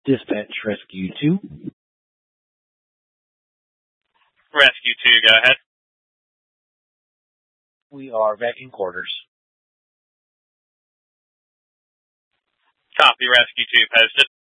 Dispatch Rescue 2. Rescue 2, go ahead. We are back in quarters. Copy, Rescue 2, posted.